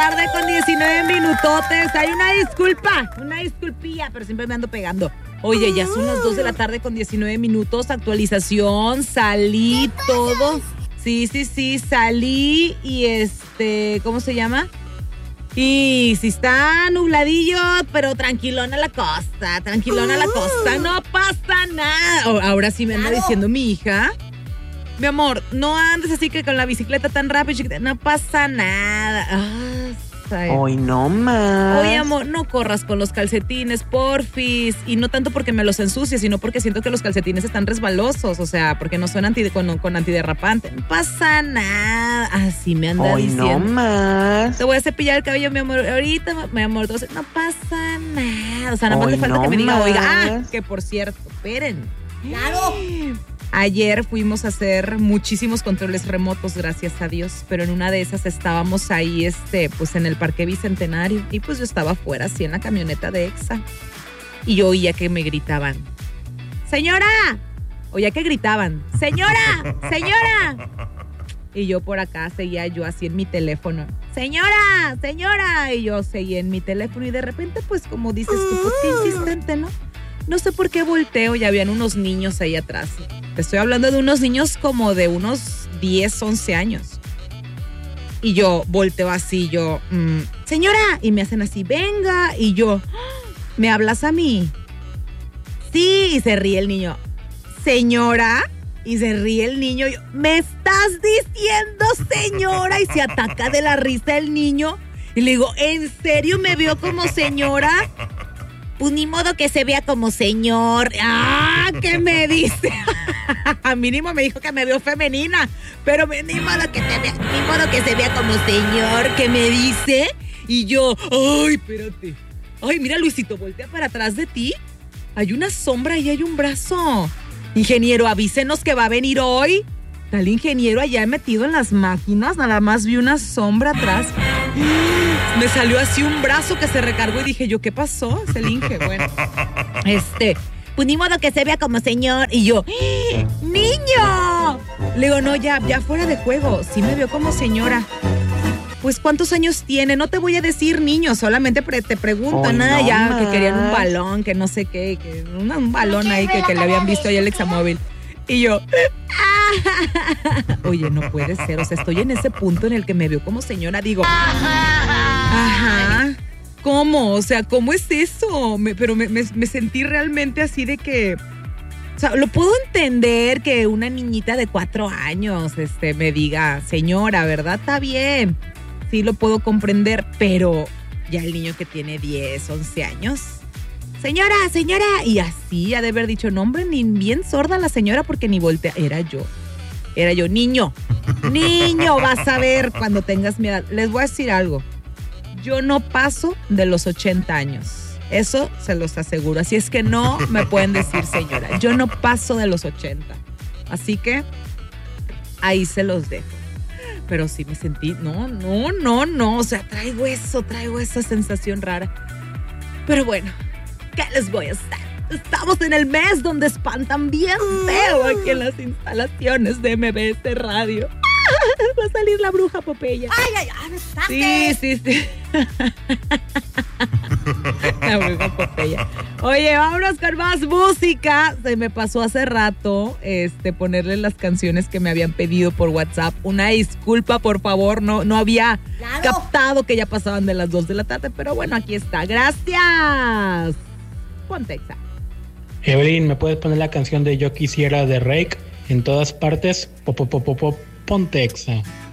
tarde con 19 minutotes. Hay una disculpilla, pero siempre me ando pegando. Oye, ya son las 2 de la tarde con 19 minutos. Actualización, salí todo. Sí, salí y ¿cómo se llama? Y si está nubladillo, pero tranquilona la costa, no pasa nada. Ahora sí me anda diciendo mi hija, mi amor, no andes así que con la bicicleta tan rápido, chiquita, no pasa nada. Hoy no más. Oye, amor, no corras con los calcetines, porfis. Y no tanto porque me los ensucie, sino porque siento que los calcetines están resbalosos. O sea, porque no son con antiderrapante. No pasa nada. Así me anda diciendo. Hoy no más. Te voy a cepillar el cabello, mi amor. Ahorita, mi amor, entonces, no pasa nada. O sea, nada más le falta que me diga, oiga, que por cierto, esperen. ¡Claro! Ayer fuimos a hacer muchísimos controles remotos, gracias a Dios, pero en una de esas estábamos ahí, pues en el Parque Bicentenario, y pues yo estaba afuera, así en la camioneta de EXA, y yo oía que me gritaban, ¡señora! Oía que gritaban, ¡señora! ¡Señora! Y yo por acá seguía yo así en mi teléfono, ¡señora! ¡Señora! Y yo seguía en mi teléfono, y de repente, pues como dices tú, pues qué insistente, ¿no? No sé por qué volteo y habían unos niños ahí atrás. Te estoy hablando de unos niños como de unos 10, 11 años. Y yo volteo así, señora, y me hacen así, venga. Y yo, ¿me hablas a mí? Sí, y se ríe el niño. Señora, y se ríe el niño. Yo, ¿me estás diciendo señora? Y se ataca de la risa el niño. Y le digo, ¿en serio me vio como señora? Pues ni modo que se vea como señor. ¿Qué me dice? Mínimo me dijo que me veo femenina, pero ni modo que se vea como señor. ¿Qué me dice? Y yo, ay, espérate. Ay, mira, Luisito, voltea para atrás de ti. Hay una sombra y hay un brazo. Ingeniero, avísenos que va a venir hoy. Está el ingeniero allá metido en las máquinas. Nada más vi una sombra atrás. Me salió así un brazo que se recargó y dije yo, ¿qué pasó? Es el Inge, bueno. Pues ni modo que se vea como señor. Y yo, ¡niño! Le digo, no, ya fuera de juego. Sí me veo como señora. Pues, ¿cuántos años tiene? No te voy a decir niño, solamente te pregunto. Nada, no ya, más. Que querían un balón, que no sé qué, que un balón ahí que le habían visto ahí el examóvil. Y yo, oye, no puede ser, o sea, estoy en ese punto en el que me veo como señora, digo, ajá, ¿cómo? O sea, ¿cómo es eso? Pero me sentí realmente así de que, o sea, lo puedo entender que una niñita de 4 años, me diga, señora, ¿verdad? Está bien, sí lo puedo comprender, pero ya el niño que tiene 10, 11 años... Señora, y así ha de haber dicho, no hombre, ni bien sorda la señora porque ni voltea, era yo, niño, vas a ver cuando tengas mi edad. Les voy a decir algo, yo no paso de los 80 años, eso se los aseguro, así es que no me pueden decir señora, yo no paso de los 80, así que ahí se los dejo. Pero sí me sentí, no, o sea, traigo esa sensación rara, pero bueno. ¿Qué les voy a estar? Estamos en el mes donde espantan bien feo aquí en las instalaciones de MBS Radio. Va a salir la bruja Popeya. ¡Ay, me espantes! Sí. La bruja Popeya. Oye, vámonos con más música. Se me pasó hace rato ponerle las canciones que me habían pedido por WhatsApp. Una disculpa, por favor. No había captado que ya pasaban de las 2 de la tarde. Pero bueno, aquí está. Gracias. Ponte Exa. Evelyn, ¿me puedes poner la canción de Yo Quisiera de Rake en todas partes? Ponte Exa.